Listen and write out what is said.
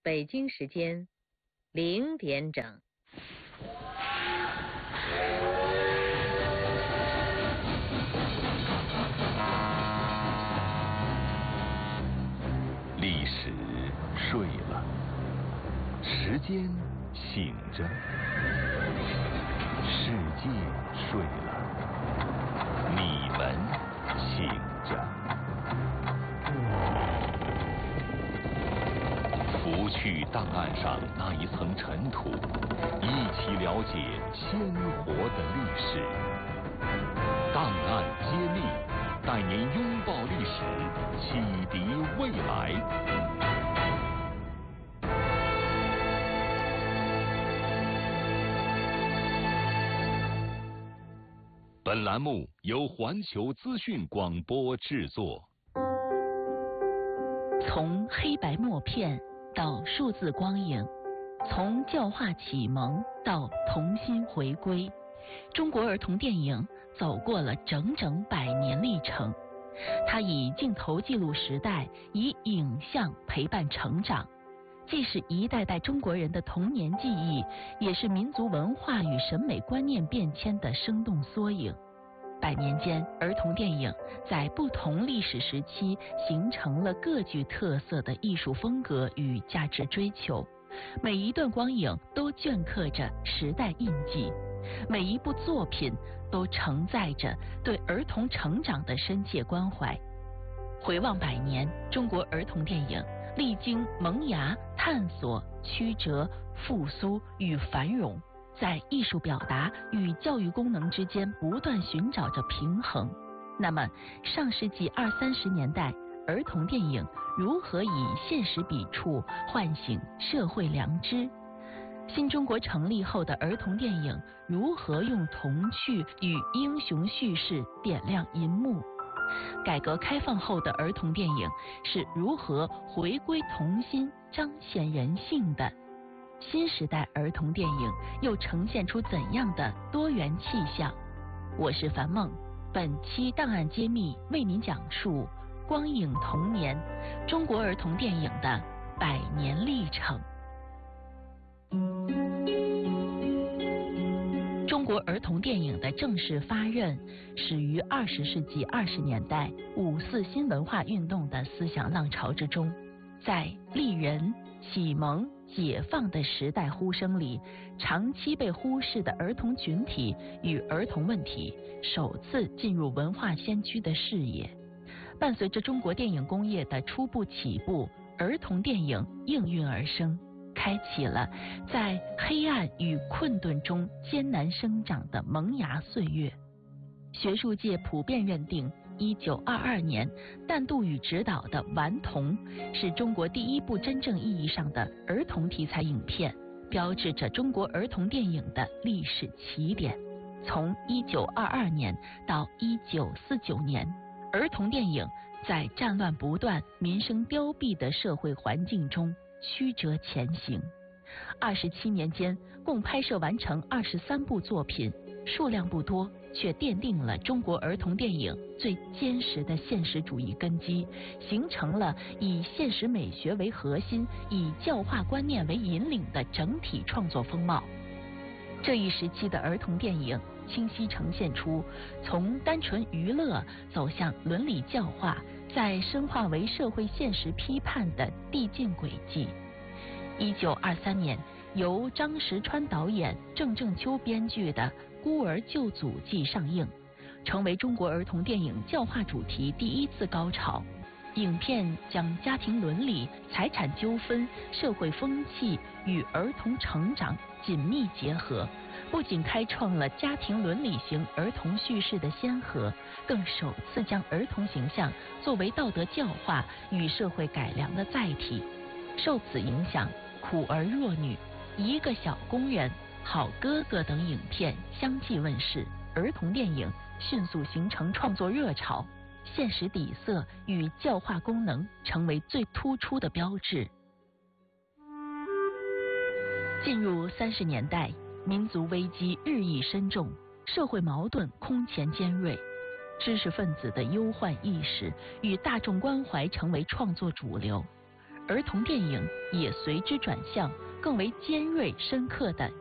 北京时间0点整。 历史睡了，时间醒着，世界睡了，你们醒着。拂去档案上那一层尘土，一起了解鲜活的历史。档案揭秘，带您拥抱历史，启迪未来。本栏目由环球资讯广播制作。 从黑白默片到数字光影，从教化启蒙到童心回归，中国儿童电影走过了整整100年历程。它以镜头记录时代，以影像陪伴成长，既是一代代中国人的童年记忆，也是民族文化与审美观念变迁的生动缩影。100年间，儿童电影在不同历史时期形成了各具特色的艺术风格与价值追求，每一段光影都镌刻着时代印记，每一部作品都承载着对儿童成长的深切关怀。回望100年，中国儿童电影历经萌芽、探索、曲折、复苏与繁荣，在艺术表达与教育功能之间不断寻找着平衡。那么，上世纪20-30年代，儿童电影如何以现实笔触唤醒社会良知？新中国成立后的儿童电影如何用童趣与英雄叙事点亮银幕？改革开放后的儿童电影是如何回归童心、彰显人性的？新时代儿童电影又呈现出怎样的多元气象？我是樊梦，本期档案揭秘为您讲述光影童年，中国儿童电影的100年历程。中国儿童电影的正式发轫始于20世纪20年代5·4新文化运动的思想浪潮之中，在立人、启蒙、解放的时代呼声里，长期被忽视的儿童群体与儿童问题首次进入文化先驱的视野。伴随着中国电影工业的初步起步，儿童电影应运而生，开启了在黑暗与困顿中艰难生长的萌芽岁月。学术界普遍认定1922年但杜宇执导的《顽童》是中国第一部真正意义上的儿童题材影片，标志着中国儿童电影的历史起点。从1922年到1949年，儿童电影在战乱不断、民生凋敝的社会环境中曲折前行。27年间，共拍摄完成23部作品，数量不多，却奠定了中国儿童电影最坚实的现实主义根基，形成了以现实美学为核心、以教化观念为引领的整体创作风貌。这一时期的儿童电影清晰呈现出从单纯娱乐走向伦理教化，再深化为社会现实批判的递进轨迹。1923年，由张石川导演、郑正秋编剧的《孤儿救祖记》上映，成为中国儿童电影教化主题第一次高潮。影片将家庭伦理、财产纠纷、社会风气与儿童成长紧密结合，不仅开创了家庭伦理型儿童叙事的先河，更首次将儿童形象作为道德教化与社会改良的载体。受此影响，苦儿弱女、一个小工人、好哥哥等影片相继问世，儿童电影迅速形成创作热潮，现实底色与教化功能成为最突出的标志。进入30年代，民族危机日益深重，社会矛盾空前尖锐，知识分子的忧患意识与大众关怀成为创作主流。 儿童电影也随之转向更为尖锐深刻的